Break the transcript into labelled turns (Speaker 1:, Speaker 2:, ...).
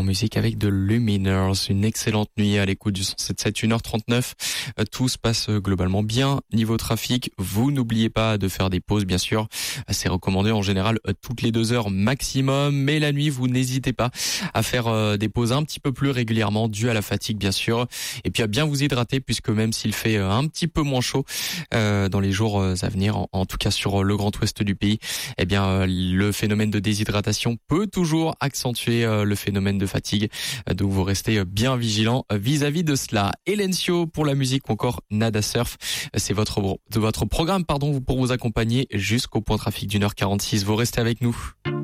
Speaker 1: musique avec de Luminers. Une excellente nuit à l'écoute du 107.7, 1h39. Tout se passe globalement bien. Niveau trafic, vous n'oubliez pas de faire des pauses, bien sûr. C'est recommandé en général toutes les 2 heures maximum. Mais la nuit, vous n'hésitez pas à faire des pauses un petit peu plus régulièrement, dû à la fatigue, bien sûr. Et puis à bien vous hydrater, puisque même s'il fait un petit peu moins chaud dans les jours à venir, en tout cas sur le grand ouest du pays, eh bien le phénomène de déshydratation peut toujours accentuer le phénomène de fatigue. Donc vous restez bien vigilant vis-à-vis de cela. Elencio pour la musique ou encore Nada Surf, c'est votre programme pour vous accompagner jusqu'au point trafic d'1h46. Vous restez avec nous.